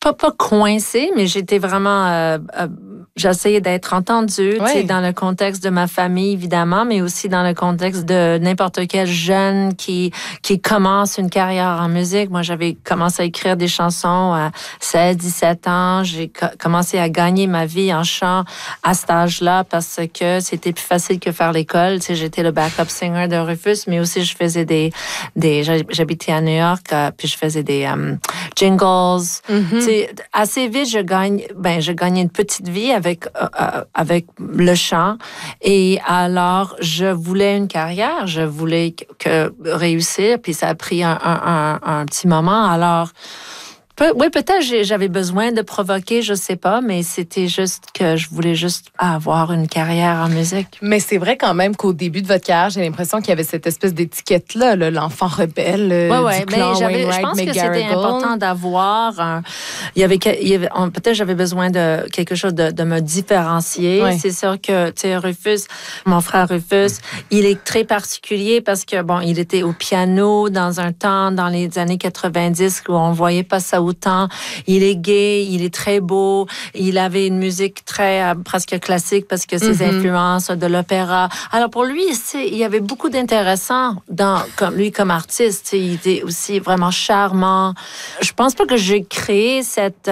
pas coincée, mais j'étais vraiment... j'essayais d'être entendue, dans le contexte de ma famille, évidemment, mais aussi dans le contexte de n'importe quel jeune qui commence une carrière en musique. Moi, j'avais commencé à écrire des chansons à 16, 17 ans. J'ai commencé à gagner ma vie en chant à cet âge-là parce que c'était plus facile que faire l'école. Tu sais, j'étais le backup singer de Rufus, mais aussi je faisais j'habitais à New York, puis je faisais des jingles. Mm-hmm. Tu sais, assez vite, je gagnais une petite vie avec le chant. Et alors, je voulais une carrière, je voulais réussir, puis ça a pris un petit moment. Alors, peut-être j'avais besoin de provoquer, je sais pas, mais c'était juste que je voulais juste avoir une carrière en musique. Mais c'est vrai quand même qu'au début de votre carrière, j'ai l'impression qu'il y avait cette espèce d'étiquette-là, l'enfant rebelle du clan Wainwright, je pense que c'était important d'avoir peut-être j'avais besoin de quelque chose de me différencier. Ouais. C'est sûr que, tu sais, Rufus, mon frère Rufus, il est très particulier parce que, il était au piano dans un temps, dans les années 90, où on voyait pas ça autant. Il est gay, il est très beau, il avait une musique très presque classique parce que ses influences de l'opéra. Alors pour lui, il y avait beaucoup d'intéressant comme artiste. Il était aussi vraiment charmant. Je pense pas que j'ai créé cette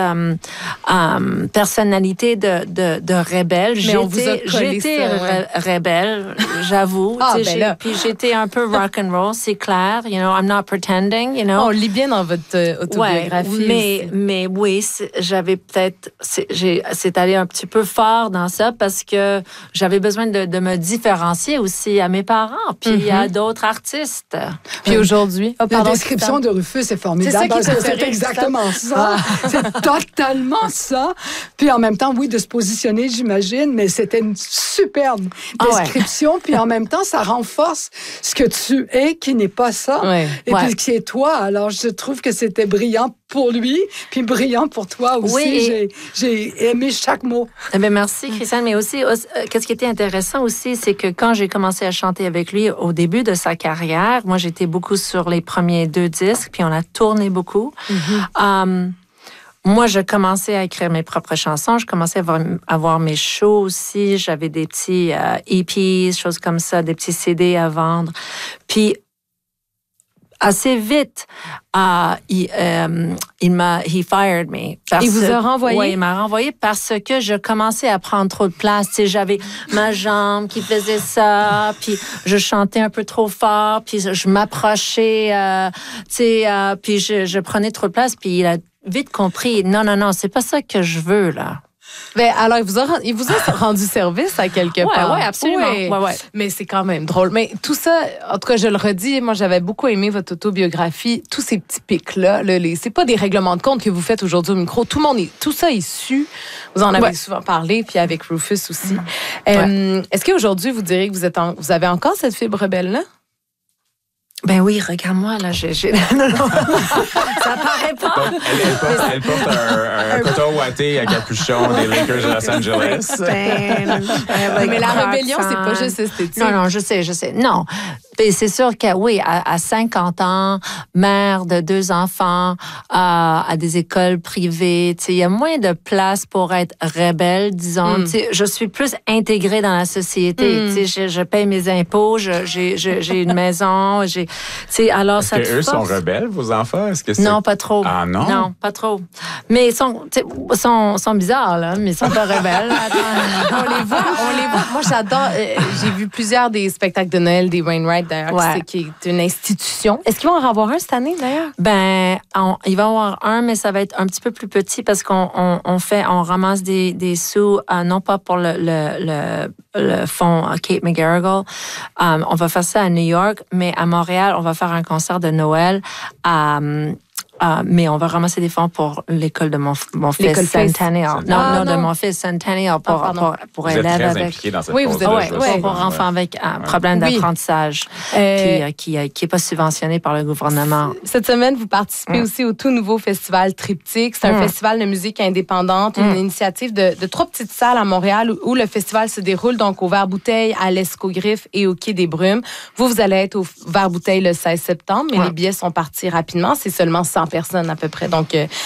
personnalité de rebelle. J'étais rebelle, j'avoue. Puis j'étais un peu rock and roll, c'est clair. I'm not pretending. On lit bien dans votre autobiographie. Mais oui, j'avais peut-être... C'est allé un petit peu fort dans ça parce que j'avais besoin de me différencier aussi à mes parents puis à d'autres artistes. Puis aujourd'hui... La description de Rufus est formidable parce que c'est exactement ça. C'est totalement ça. Puis en même temps, oui, de se positionner, j'imagine, mais c'était une superbe description. Puis en même temps, ça renforce ce que tu es qui n'est pas ça. Et puis qui est toi. Alors, je trouve que c'était brillant pour lui, puis brillant pour toi aussi. Oui, j'ai aimé chaque mot. Merci, Christiane. Mais aussi, qu'est-ce qui était intéressant aussi, c'est que quand j'ai commencé à chanter avec lui au début de sa carrière, moi, j'étais beaucoup sur les premiers 2 disques, puis on a tourné beaucoup. Moi, je commençais à écrire mes propres chansons. Je commençais à avoir mes shows aussi. J'avais des petits EPs, choses comme ça, des petits CD à vendre. Puis, assez vite, he fired me. Il vous a renvoyé? Oui, il m'a renvoyé parce que je commençais à prendre trop de place. Tu sais, j'avais ma jambe qui faisait ça, puis je chantais un peu trop fort, puis je m'approchais, puis je prenais trop de place, puis il a vite compris, non, c'est pas ça que je veux, là. Ben, alors, il vous a rendu service à quelque part. Oui, absolument. Ouais. Mais c'est quand même drôle. Mais tout ça, en tout cas, je le redis, moi, j'avais beaucoup aimé votre autobiographie. Tous ces petits pics-là, c'est pas des règlements de compte que vous faites aujourd'hui au micro. Tout ça est su. Vous en avez souvent parlé, puis avec Rufus aussi. Est-ce qu'aujourd'hui, vous diriez que vous avez encore cette fibre rebelle-là? Ben oui, regarde-moi, là, non, ça paraît pas. Donc, elle porte un coton ouaté à capuchon des Lakers de Los Angeles. Mais la rébellion, c'est pas juste esthétique. Non, je sais. Non. Et c'est sûr que, oui, à 50 ans, mère de 2 enfants, à des écoles privées, il y a moins de place pour être rebelle, disons. Je suis plus intégrée dans la société. Je paye mes impôts, j'ai une maison, alors Est-ce qu'eux sont rebelles, vos enfants? Non, pas trop. Ah non? Non, pas trop. Mais ils sont bizarres, là, mais ils sont pas rebelles. On les voit. Moi, j'adore. J'ai vu plusieurs des spectacles de Noël des Wainwright, d'ailleurs, qui est une institution. Est-ce qu'ils vont en avoir un cette année, d'ailleurs? Ben, il va y en avoir un, mais ça va être un petit peu plus petit parce qu'on ramasse des sous, non pas pour le fonds Kate McGarrigle. On va faire ça à New York, mais à Montréal, on va faire un concert de Noël mais on va ramasser des fonds pour l'école de mon fils Centennial. Non, de mon fils Centennial pour élèves très avec... impliqué dans cette cause-là. Pour enfants avec un problème d'apprentissage qui est pas subventionné par le gouvernement. Cette semaine, vous participez aussi au tout nouveau festival Triptyque. C'est un festival de musique indépendante, une initiative de 3 petites salles à Montréal où le festival se déroule donc au Vert-Bouteille, à l'Escogriffe et au Quai des Brumes. Vous allez être au Vert-Bouteille le 16 septembre, mais les billets sont partis rapidement. C'est seulement 100 personnes à peu près. Donc,